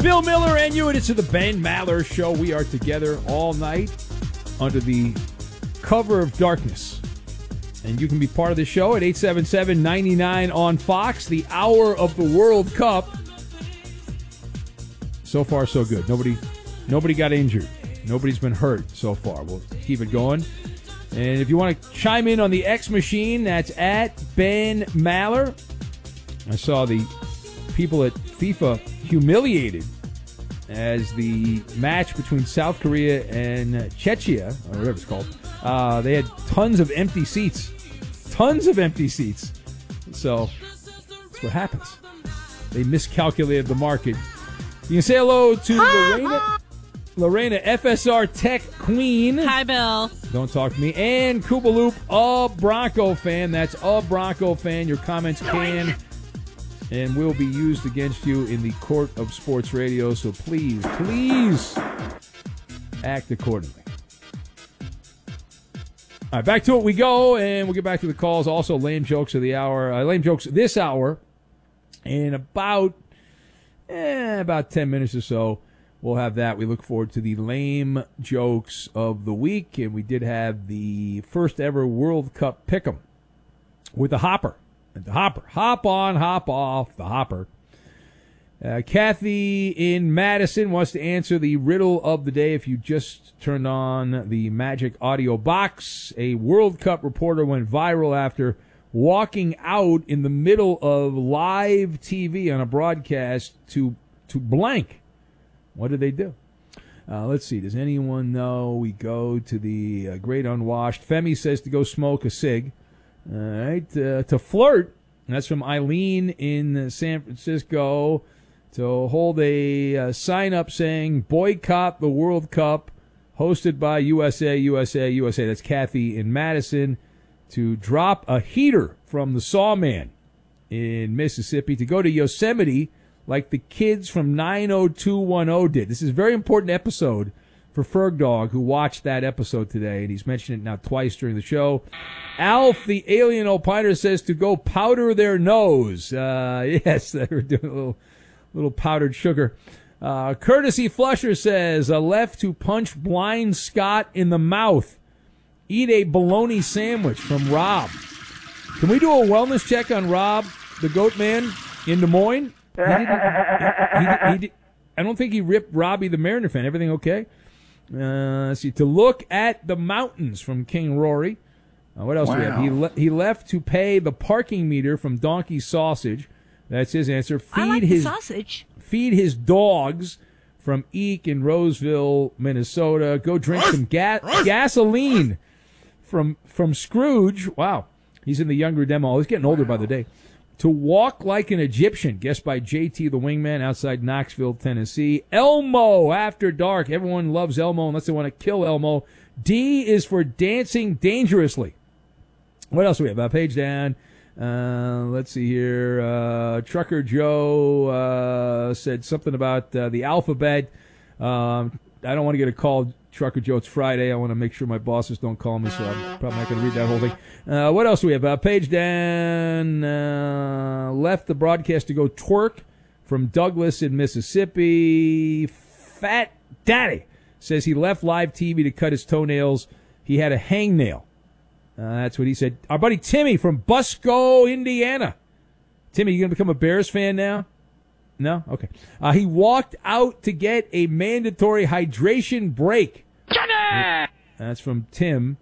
Bill Miller and you, and it's the Ben Maller Show. We are together all night under the cover of darkness. And you can be part of the show at 877-99 on Fox, the hour of the World Cup. So far, so good. Nobody got injured. Nobody's been hurt so far. We'll keep it going. And if you want to chime in on the X Machine, that's at Ben Maller. I saw the people at FIFA humiliated as the match between South Korea and Czechia, or whatever it's called, they had tons of empty seats. Tons of empty seats. So that's what happens. They miscalculated the market. You can say hello to Lorena, FSR Tech Queen. Hi, Bill. Don't talk to me. And Koopaloop, a Bronco fan. That's a Bronco fan. Your comments can and will be used against you in the court of sports radio. So please act accordingly. All right, back to it we go, and we'll get back to the calls. Also, lame jokes of the hour. Lame jokes this hour. In about 10 minutes or so, we'll have that. We look forward to the lame jokes of the week, and we did have the first ever World Cup pick'em with the Hopper. Hop on, hop off, the Hopper. Kathy in Madison wants to answer the riddle of the day. If you just turned on the Magic Audio Box, a World Cup reporter went viral after walking out in the middle of live TV on a broadcast to blank. What did they do? Let's see. Does anyone know? We go to the Great Unwashed. Femi says to go smoke a cig. All right. To flirt. That's from Eileen in San Francisco. To hold a sign up saying, boycott the World Cup, hosted by USA, USA, USA. That's Kathy in Madison. To drop a heater from the Sawman in Mississippi. To go to Yosemite like the kids from 90210 did. This is a very important episode for Ferg Dog, who watched that episode today, and he's mentioned it now twice during the show. Alf, the alien opiner, says to go powder their nose. Yes, they were doing a little powdered sugar. Courtesy Flusher says, left to punch blind Scott in the mouth. Eat a bologna sandwich from Rob. Can we do a wellness check on Rob, the goat man, in Des Moines? I don't think he ripped Robbie the Mariner fan. Everything okay? Let's see. To look at the mountains from King Rory. What else do we have? He left to pay the parking meter from Donkey Sausage. That's his answer. Sausage. Feed his dogs from Eek in Roseville, Minnesota. Go drink some gasoline from Scrooge. Wow. He's in the younger demo. He's getting older by the day. To walk like an Egyptian, guessed by JT the Wingman outside Knoxville, Tennessee. Elmo after dark. Everyone loves Elmo unless they want to kill Elmo. D is for dancing dangerously. What else do we have? Page down. Let's see here. Trucker Joe said something about the alphabet. I don't want to get a call, Trucker Joe. It's Friday. I want to make sure my bosses don't call me, so I'm probably not going to read that whole thing. What else do we have? Page down. Left the broadcast to go twerk from Douglas in Mississippi. Fat Daddy says he left live TV to cut his toenails. He had a hangnail. That's what he said. Our buddy Timmy from Busco, Indiana. Timmy, you going to become a Bears fan now? No? Okay. He walked out to get a mandatory hydration break. Johnny! That's from Timmy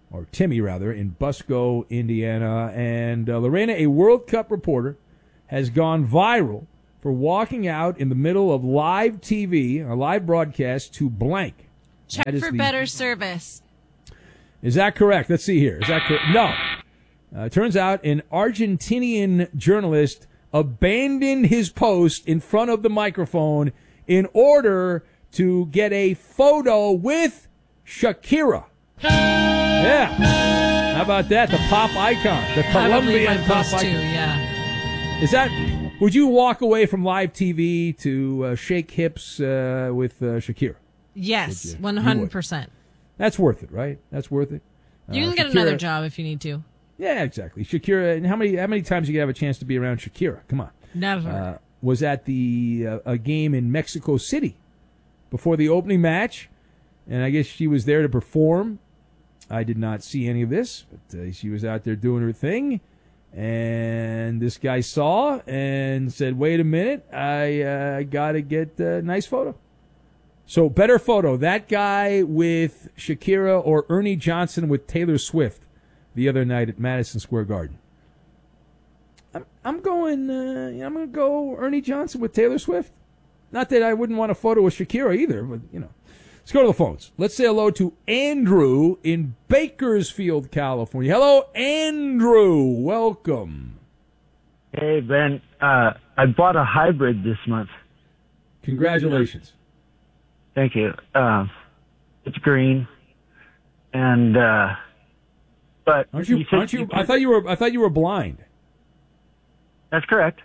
in Busco, Indiana. And Lorena, a World Cup reporter, has gone viral for walking out in the middle of live TV, a live broadcast, to blank. Check for better service. Is that correct? Let's see here. Is that correct? No. Turns out an Argentinian journalist abandoned his post in front of the microphone in order to get a photo with Shakira. Yeah. How about that? The pop icon. The Colombian pop icon. Too, yeah. Is that... Would you walk away from live TV to shake hips with Shakira? Yes, 100%. That's worth it, right? That's worth it. You can get another job if you need to. Yeah, exactly. Shakira, and how many times you have a chance to be around Shakira? Come on. Never. was at a game in Mexico City before the opening match, and I guess she was there to perform. I did not see any of this, but she was out there doing her thing, and this guy saw and said, wait a minute, I got to get a nice photo. So, better photo, that guy with Shakira or Ernie Johnson with Taylor Swift the other night at Madison Square Garden. I'm going to go Ernie Johnson with Taylor Swift. Not that I wouldn't want a photo with Shakira either, but, Let's go to the phones. Let's say hello to Andrew in Bakersfield, California. Hello, Andrew. Welcome. Hey, Ben. I bought a hybrid this month. Congratulations. Thank you. It's green, and but aren't you? I thought you were blind. That's correct.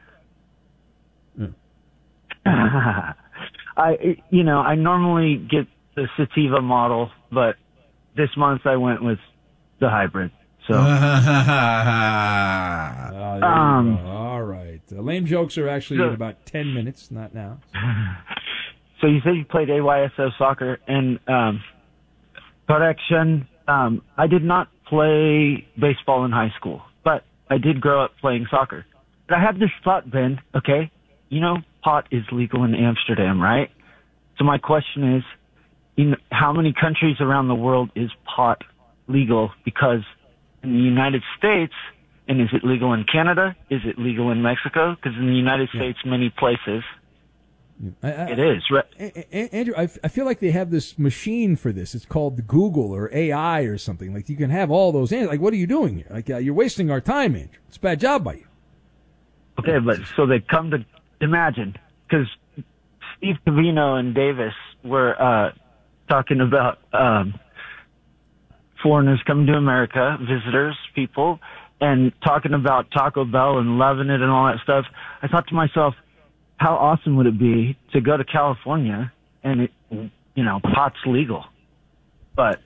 Yeah. I normally get the Sativa model, but this month I went with the hybrid. So, all right. Lame jokes are actually in about 10 minutes, not now. So you said you played AYSO soccer, and correction, I did not play baseball in high school, but I did grow up playing soccer. But I have this thought, Ben, okay? Pot is legal in Amsterdam, right? So my question is, how many countries around the world is pot legal? Because in the United States, and is it legal in Canada? Is it legal in Mexico? Because in the United States, many places, it is. Right? Andrew, I feel like they have this machine for this. It's called Google or AI or something. Like, you can have all those answers. Like, what are you doing here? Like, you're wasting our time, Andrew. It's a bad job by you. Okay, but so they come to imagine, because Steve Covino and Davis were talking about foreigners coming to America, visitors, people, and talking about Taco Bell and loving it and all that stuff. I thought to myself, how awesome would it be to go to California and pot's legal? But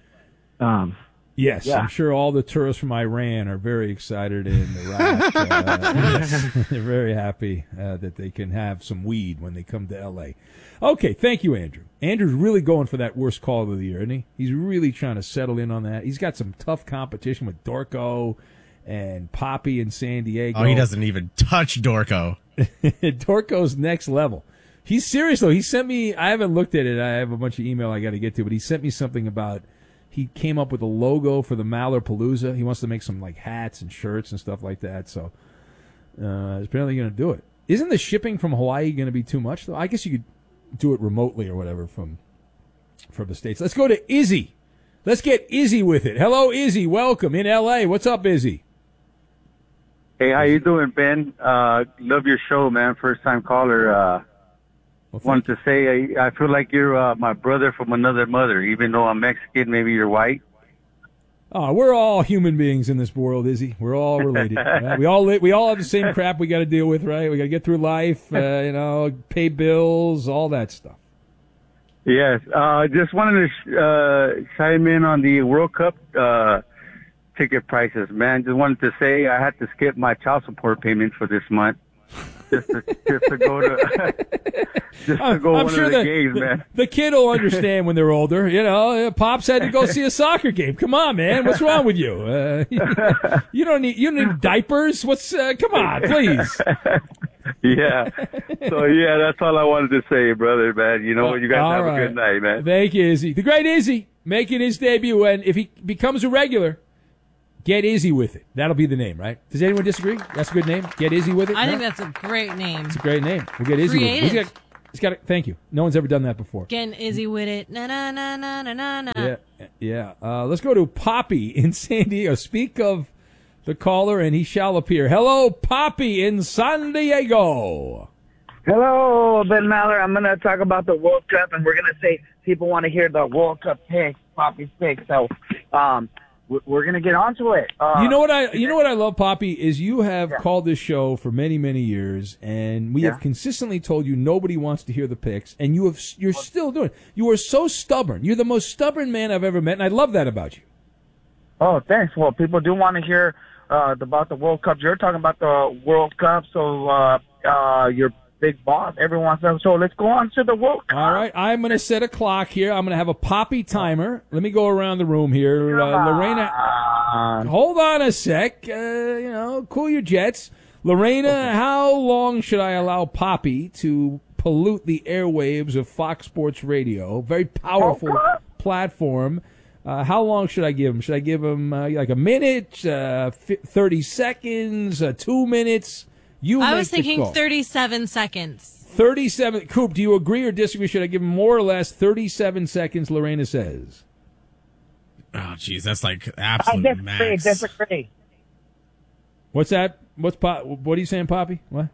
yes, yeah. I'm sure all the tourists from Iran are very excited in Iraq. They're very happy that they can have some weed when they come to L.A. Okay, thank you, Andrew. Andrew's really going for that worst call of the year, isn't he? He's really trying to settle in on that. He's got some tough competition with Dorco and Poppy in San Diego. Oh, he doesn't even touch Dorco. Dorco's next level. He's serious, though. He sent me, I haven't looked at it. I have a bunch of email I got to get to, but he sent me something about he came up with a logo for the Mallerpalooza. He wants to make some like hats and shirts and stuff like that. So he's apparently going to do it. Isn't the shipping from Hawaii going to be too much, though? I guess you could do it remotely or whatever from the States. Let's go to Izzy. Let's get Izzy with it. Hello, Izzy. Welcome in L.A. What's up, Izzy? Hey, how you doing, Ben? Love your show, man. First-time caller. Wanted to say I feel like you're my brother from another mother. Even though I'm Mexican, maybe you're white. Oh, we're all human beings in this world, Izzy. We're all related. Right? We all have the same crap we got to deal with, right? We got to get through life, pay bills, all that stuff. Yes. Just wanted to chime in on the World Cup ticket prices, man. Just wanted to say I had to skip my child support payment for this month. Just to go to one of the games, man. The kid will understand when they're older. Pops had to go see a soccer game. Come on, man. What's wrong with you? You don't need diapers. Come on, please. Yeah. So that's all I wanted to say, brother, man. You guys have a good night, man. Thank you, Izzy. The great Izzy making his debut, and if he becomes a regular, get Izzy with it. That'll be the name, right? Does anyone disagree? That's a good name. Get Izzy with it. I think that's a great name. It's a great name. We'll get Izzy with it. He's got. Thank you. No one's ever done that before. Getting Izzy with it. Na na na na na na. Yeah. Let's go to Poppy in San Diego. Speak of the caller, and he shall appear. Hello, Poppy in San Diego. Hello, Ben Maller. I'm going to talk about the World Cup, and we're going to say people want to hear the World Cup picks, Poppy's picks. So, we're going to get onto it. You know what I love, Poppy, is you have called this show for many, many years, and we have consistently told you nobody wants to hear the picks, and you're still doing it. You are so stubborn. You're the most stubborn man I've ever met, and I love that about you. Oh, thanks. Well, people do want to hear about the World Cup. You're talking about the World Cup, so your big boss every once in a while. So let's go on to the World Cup. All right, I'm going to set a clock here. I'm going to have a Poppy timer. Let me go around the room here. Lorena, hold on a sec. Cool your jets. Lorena, how long should I allow Poppy to pollute the airwaves of Fox Sports Radio? Very powerful platform. How long should I give him? Should I give him like a minute, 30 seconds, 2 minutes? I was thinking 37 seconds. 37. Coop, do you agree or disagree? Should I give him more or less 37 seconds, Lorena says? Oh, geez, that's like absolute max. Disagree. What's that? What are you saying, Poppy? What?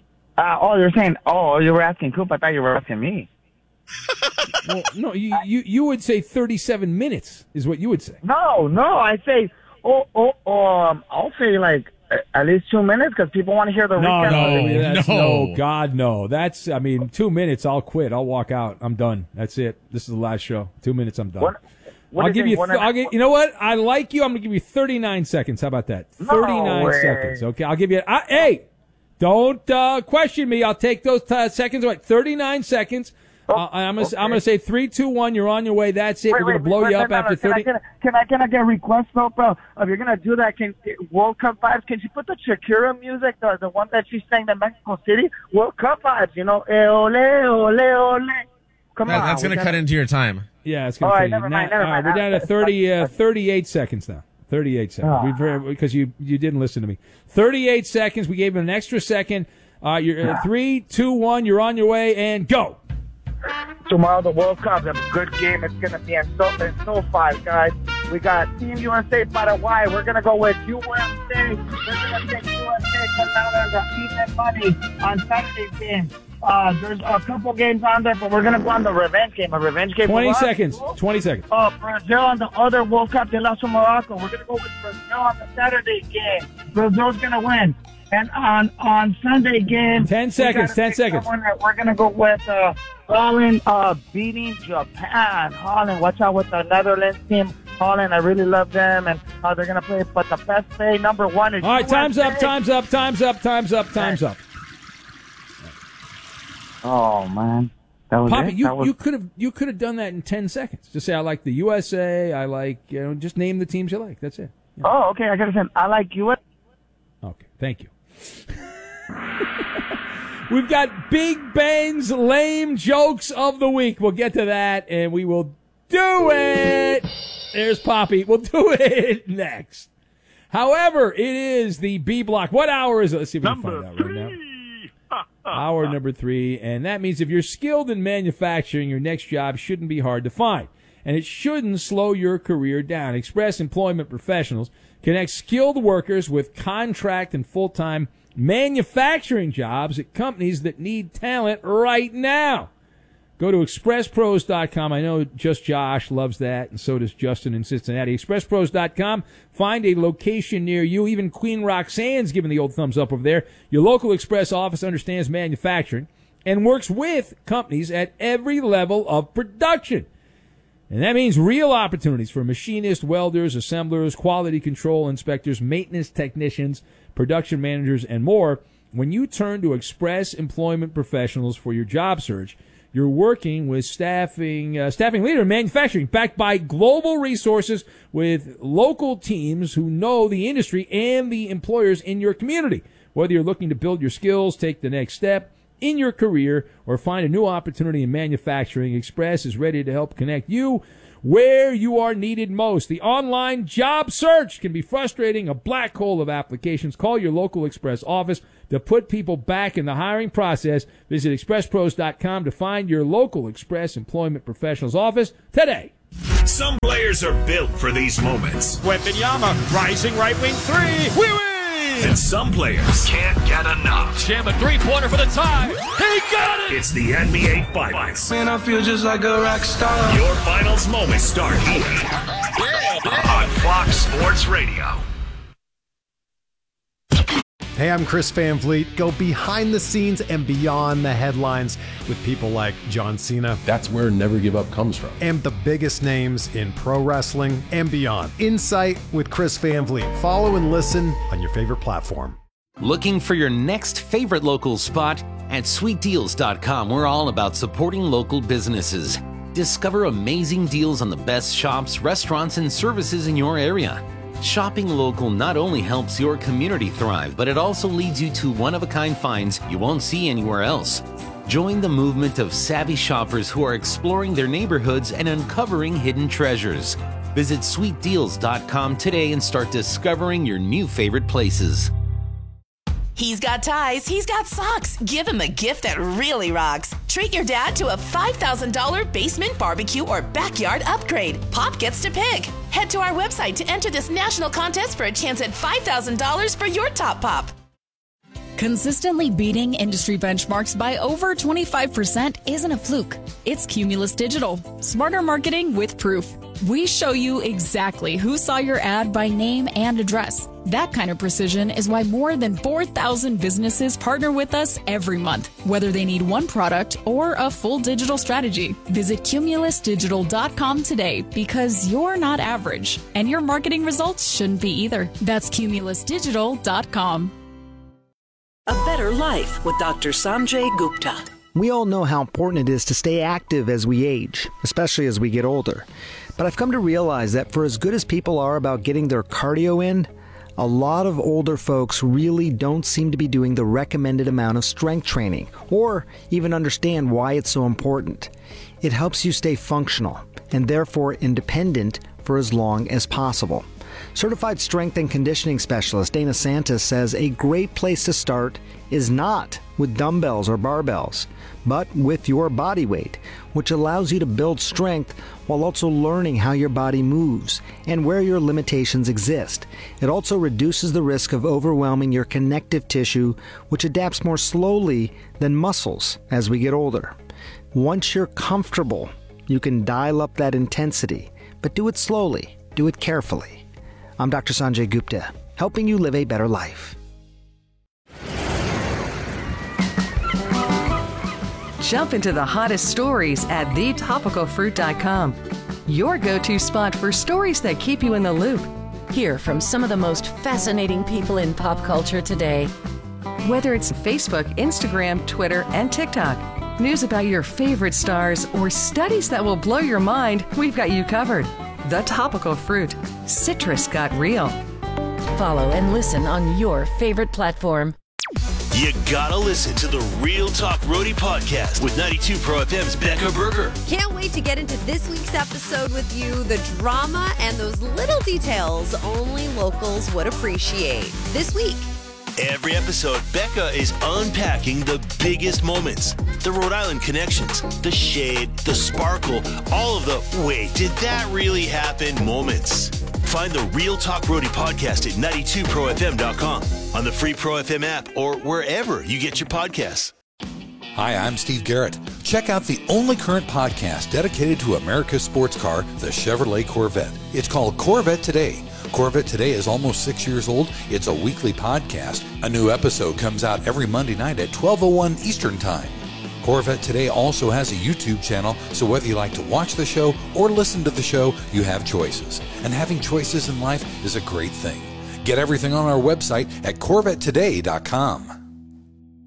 You were asking Coop. I thought you were asking me. Well, no, you would say 37 minutes is what you would say. No, I say, I'll say like at least 2 minutes because people want to hear the recap. No, God, no. That's, 2 minutes, I'll quit. I'll walk out. I'm done. That's it. This is the last show. 2 minutes, I'm done. I'll give you. You know what? I like you. I'm gonna give you 39 seconds. How about that? 39 seconds. Okay, I'll give you. Hey, don't question me. I'll take those seconds. Right, 39 seconds. I'm gonna say 3, 2, 1. You're on your way. That's it. We're gonna blow you up after 30. Can I get a request though, bro? If you're gonna do that, World Cup vibes? Can you put the Shakira music, the one that she sang in Mexico City? World Cup vibes, ole, ole, ole. Come on. That's gonna cut into your time. Yeah, it's going to never mind. We're down to 38 seconds now. 38 seconds. Because you didn't listen to me. 38 seconds. We gave him an extra second. You're 3, 2, 1. You're on your way, and go. Tomorrow, the World Cup. A good game. It's going to be in SoFi, guys. We got Team USA Paraguay. We're going to go with USA. We're going to take USA because now there's a even money on Saturday's game. There's a couple games on there, but we're going to go on the revenge game. A revenge game. 20 seconds. 20 seconds. Brazil on the other World Cup. They lost to Morocco. We're going to go with Brazil on the Saturday game. Brazil's going to win. And on Sunday game. 10 seconds. 10 seconds. We're going to go with Holland beating Japan. Holland, watch out with the Netherlands team. Holland, I really love them, and how they're going to play. But the best play, number one, is all right, USA. time's up. Oh man, that was Poppy, it? you could have done that in 10 seconds. Just say I like the USA. I like just name the teams you like. That's it. Yeah. Oh, okay. I gotta say I like US. Okay, thank you. We've got Big Ben's lame jokes of the week. We'll get to that, and we will do it. There's Poppy. We'll do it next. However, it is the B block. What hour is it? Let's see if we can find out right now. Hour number 3, and that means if you're skilled in manufacturing, your next job shouldn't be hard to find, and it shouldn't slow your career down. Express Employment Professionals connects skilled workers with contract and full-time manufacturing jobs at companies that need talent right now. Go to expresspros.com. I know just Josh loves that, and so does Justin in Cincinnati. Expresspros.com. Find a location near you. Even Queen Roxanne's giving the old thumbs up over there. Your local Express office understands manufacturing and works with companies at every level of production. And that means real opportunities for machinists, welders, assemblers, quality control inspectors, maintenance technicians, production managers, and more. When you turn to Express Employment Professionals for your job search, you're working with staffing leader in manufacturing, backed by global resources with local teams who know the industry and the employers in your community. Whether you're looking to build your skills, take the next step in your career, or find a new opportunity in manufacturing, Express is ready to help connect you where you are needed most. The online job search can be frustrating, a black hole of applications. Call your local Express office to put people back in the hiring process. Visit expresspros.com to find your local Express Employment Professionals office today. Some players are built for these moments. Wembanyama, rising right wing three. We win! And some players can't get enough. Jam a three-pointer for the tie. He got it! It's the NBA Finals. Man, I feel just like a rock star. Your finals moments start here on Fox Sports Radio. Hey, I'm Chris Van Vliet. Go behind the scenes and beyond the headlines with people like John Cena. That's where Never Give Up comes from. And the biggest names in pro wrestling and beyond. Insight with Chris Van Vliet. Follow and listen on your favorite platform. Looking for your next favorite local spot? At sweetdeals.com, we're all about supporting local businesses. Discover amazing deals on the best shops, restaurants, and services in your area. Shopping local not only helps your community thrive, but it also leads you to one-of-a-kind finds you won't see anywhere else. Join the movement of savvy shoppers who are exploring their neighborhoods and uncovering hidden treasures. Visit sweetdeals.com today and start discovering your new favorite places. He's got ties, he's got socks. Give him a gift that really rocks. Treat your dad to a $5,000 basement barbecue or backyard upgrade. Pop gets to pick. Head to our website to enter this national contest for a chance at $5,000 for your top pop. Consistently beating industry benchmarks by over 25% isn't a fluke. It's Cumulus Digital. Smarter marketing with proof. We show you exactly who saw your ad by name and address. That kind of precision is why more than 4,000 businesses partner with us every month, whether they need one product or a full digital strategy. Visit cumulusdigital.com today because you're not average, and your marketing results shouldn't be either. That's cumulusdigital.com. A Better Life with Dr. Sanjay Gupta. We all know how important it is to stay active as we age, especially as we get older. But I've come to realize that for as good as people are about getting their cardio in, a lot of older folks really don't seem to be doing the recommended amount of strength training, or even understand why it's so important. It helps you stay functional, and therefore independent for as long as possible. Certified strength and conditioning specialist Dana Santis says a great place to start is not with dumbbells or barbells, but with your body weight, which allows you to build strength while also learning how your body moves and where your limitations exist. It also reduces the risk of overwhelming your connective tissue, which adapts more slowly than muscles as we get older. Once you're comfortable, you can dial up that intensity, but do it slowly, do it carefully. I'm Dr. Sanjay Gupta, helping you live a better life. Jump into the hottest stories at thetopicalfruit.com. Your go-to spot for stories that keep you in the loop. Hear from some of the most fascinating people in pop culture today. Whether it's Facebook, Instagram, Twitter, and TikTok, news about your favorite stars, or studies that will blow your mind, we've got you covered. The Topical Fruit. Citrus got real. Follow and listen on your favorite platform. You gotta listen to the Real Talk Roadie podcast with 92 Pro FM's Becca Berger. Can't wait to get into this week's episode with you. The drama and those little details only locals would appreciate. This week. Every episode, Becca is unpacking the biggest moments. The Rhode Island connections, the shade, the sparkle, all of the wait, did that really happen moments. Find the Real Talk Roadie podcast at 92profm.com, on the free Pro FM app, or wherever you get your podcasts. Hi, I'm Steve Garrett. Check out the only current podcast dedicated to America's sports car, the Chevrolet Corvette. It's called Corvette Today. Corvette Today is almost 6 years old. It's a weekly podcast. A new episode comes out every Monday night at 12:01 Eastern Time. Corvette Today also has a YouTube channel, so whether you like to watch the show or listen to the show, you have choices. And having choices in life is a great thing. Get everything on our website at CorvetteToday.com.